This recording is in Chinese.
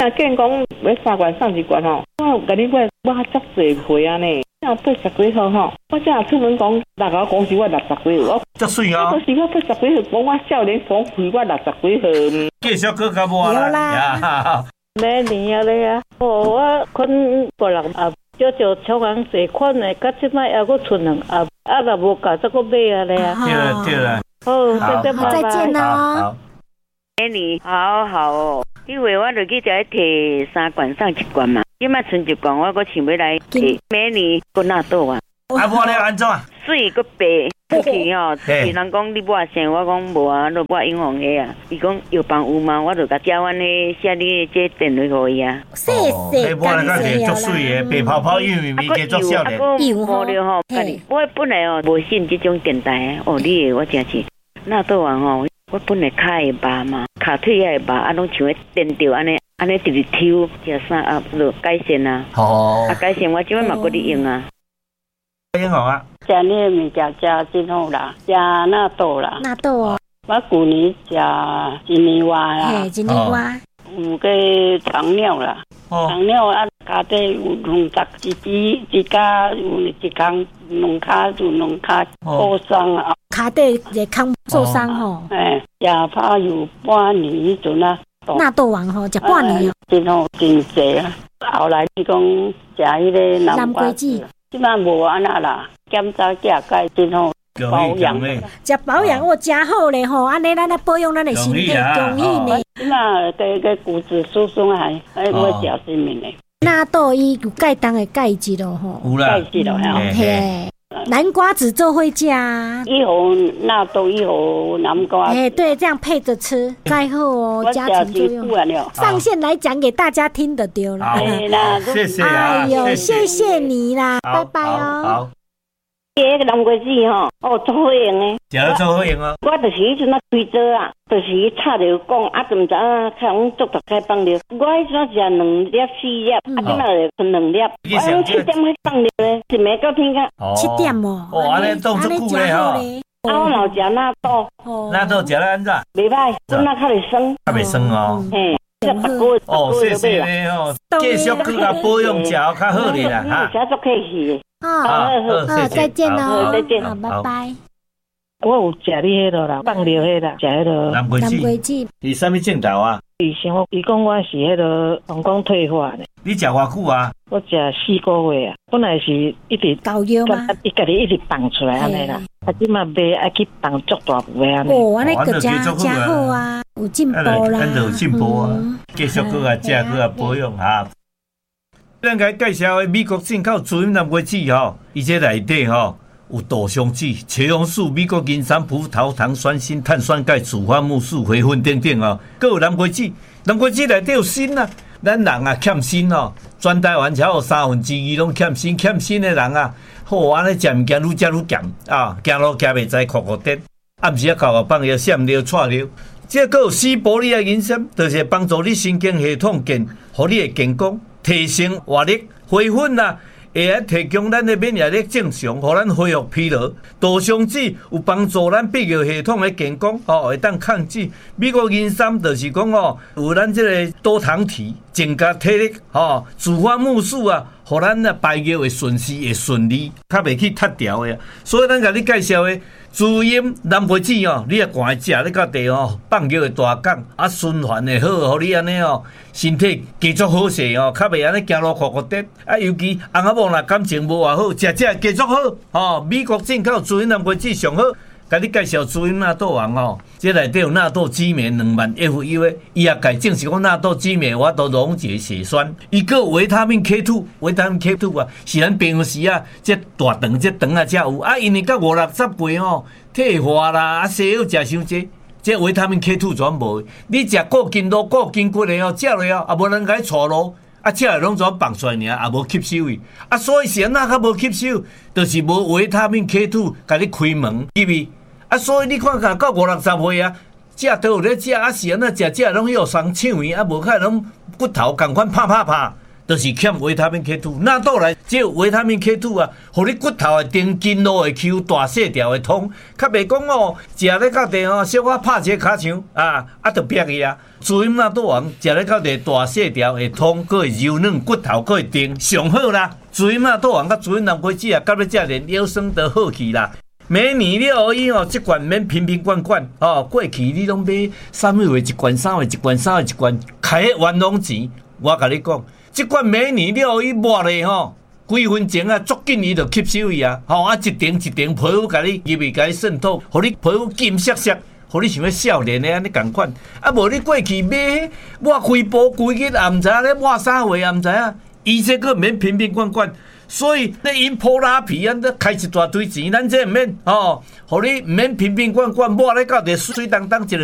见讲要3罐送1罐吼，我甲你讲，我足济岁啊呢，要80几号吼，我才出门讲，大家讲是我60几号， 足水哦。 就是我80几号，讲我少年讲亏我60几号。 继续搁较无啦。 每年啊咧啊，我困过人啊，少超人借款的，到即摆还阁剩2盒，若无够再阁买啊咧啊。 对了对了。 好， 再见哦。 每年好好哦，因为我落去就要摕3罐送1罐嘛，即摆剩1罐，我阁想要来摕，每年阁纳倒啊。 啊，我咧安怎？ 水阁白出去吼，是人讲你抹线，我讲无啊，都抹英皇的啊。伊讲药房有嘛，我就甲交阮的写你这电话互伊啊。 谢谢， 感谢足水的，白泡泡玉米加足少年。 有无了吼？我本来哦无信这种电台哦，你我真是纳倒完吼，我本来脚会麻嘛，脚腿也会麻，啊拢像咧电着安尼直直抽，食啥啊就改善啊。 哦。 啊改善，我即摆嘛搁咧用啊。 很好啊。 食你的物件食真好啦，食纳豆啦。 纳豆哦。 我去年食1年外啦。 嘿，1年外。 有个糖尿啦，糖尿啊，家底有20一支一家有一工2骹就2骹受伤啊。 脚底一康受伤吼。 食泡油半年迄阵啊。 纳豆丸吼，食半年哦。 真好，真济啊！后来你讲食迄个南瓜子。即摆无安那啦，检查价钙真好，保养食保养我真好咧吼，安尼咱来保养咱的身体，容易呢。 即摆个骨质疏松还要食什么呢？ 纳豆伊有钙当的钙质咯吼， 有啦， 钙质咯嘿。南瓜子做会加， 一盒纳豆，一盒南瓜。 哎，对，这样配着吃，钙好哦，家庭作用。上线来讲给大家听的丢了。 谢谢啊， 哎呦，谢谢你啦，拜拜哦。 好。 迄个南瓜子吼，哦，做好用诶， 食了做好用哦。 我就是迄阵啊规则啊，就是插着讲，啊，就毋知影看做大开放了。我迄阵食2粒4粒，啊，即摆就剩2粒。我用7点去放了咧，是袂到天个。 7点哦。 哦，安尼冻足久咧吼。 啊，我老食纳豆。 纳豆食了安怎？ 袂歹，真啊较袂酸。 较袂酸哦。 嘿。 哦，谢谢你哦，继续去甲保养食较好咧啦哈。 食足客气诶。 好，再见哦， 再见， 好，拜拜。 我有食你迄落啦，放尿迄啦，食迄落南瓜子。是啥物镜头啊？ 伊讲我是迄落膀胱退化咧。 你食偌久啊？ 我食4个月啊，本来是一直膏药吗？ 伊家己一直放出来安尼啦，啊，即嘛买爱去放足大部的安尼。 哦，安尼个真好啊，有进步啦。 咱就有进步啊，继续搁啊食搁啊保养啊。咱甲介绍的美国进口猪饮南瓜子吼，伊这内底吼有杜松子、茄红素、美国银山葡萄糖酸锌、碳酸钙、处方木素、回酚等等哦，搁有南瓜子。南瓜子内底有锌啊，咱人啊欠锌哦，全台湾才有2/3拢欠锌，欠锌的人啊，好安尼食物件愈食愈咸啊，行路行袂知，哭颠，暗时啊哭啊放尿、闪尿、窜尿。这个有西伯利亚银参，就是帮助你神经系统健，互你的健康。提升活力，回粉啊，会来提供咱的免疫力正常，互咱恢复疲劳。杜松子有帮助咱泌尿系统的健康，会当抗拒。美国银参就是讲有咱这个多糖体，增加体力，处方木素啊，互咱排尿会顺势会顺利，较袂去塌条的。所以咱甲你介绍的。猪饮南瓜子哦，你啊赶食，你到地放尿会大降，啊循环会好，互你安尼身体继续好势较袂安尼行路哭颠。啊，尤其翁仔某若感情无偌好，食继续好美国进口猪饮南瓜子上好。甲你介绍猪饮纳豆王这内底有纳豆激酶2万 FU 的，伊也改证是讲纳豆激酶我都溶解血栓，伊个有维他命 K2， 维他命 K2 啊，是咱平时啊，这大肠这肠啊才有啊，因为到50-60岁退化啦，啊西药食伤济，这维他命 K2 全无。你食固筋肉、固筋骨的食落啊无人甲你带路。啊，这个拢全放出来尔，也无吸收去。啊，所以是安那较无吸收，就是无维他命 K2 甲你开门，入去。啊，所以你看看到50-60岁啊，这都有咧食，啊是安那食拢有伤肠胃，啊无看拢骨头共款拍。 就是欠维他命 K2， 那倒来这维他命 K2 啊，互你骨头会定筋络会 Q， 大细条会通，较袂讲哦，食咧到地哦，小可拍一个骹墙就瘪去啊。滋阴纳豆丸食咧到地大细条会通，佫会柔软，骨头佫会定，上好啦。滋阴纳豆丸甲滋阴南瓜子啊，甲要食连腰酸都好去啦。每年了而已哦，这罐免瓶瓶罐罐哦，过去你拢买3月一罐，3月一罐，3月一罐，开元朗钱，我甲你讲。这罐每年了伊抹咧吼，几分钟啊，足紧伊就吸收去啊，一点一点皮肤甲你入去，甲你渗透，互你皮肤金闪闪，互你想要少年的安尼共款。无你过去买抹规部规日也毋知咧抹啥货也毋知啊，伊这个免瓶瓶罐罐。所以那因破拉皮啊，开一大堆钱，咱这毋免互你毋免瓶瓶罐罐抹咧到地水当当一个。